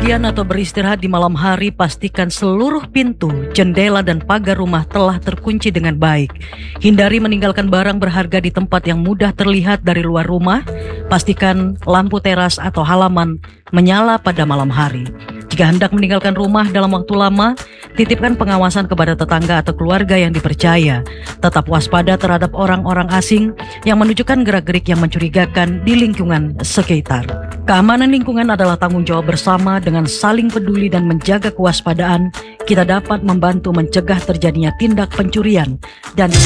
Bepergian atau beristirahat di malam hari, pastikan seluruh pintu, jendela, dan pagar rumah telah terkunci dengan baik. Hindari meninggalkan barang berharga di tempat yang mudah terlihat dari luar rumah. Pastikan lampu teras atau halaman menyala pada malam hari. Jika hendak meninggalkan rumah dalam waktu lama, titipkan pengawasan kepada tetangga atau keluarga yang dipercaya. Tetap waspada terhadap orang-orang asing yang menunjukkan gerak-gerik yang mencurigakan di lingkungan sekitar. Keamanan lingkungan adalah tanggung jawab bersama. Dengan saling peduli dan menjaga kewaspadaan, kita dapat membantu mencegah terjadinya tindak pencurian dan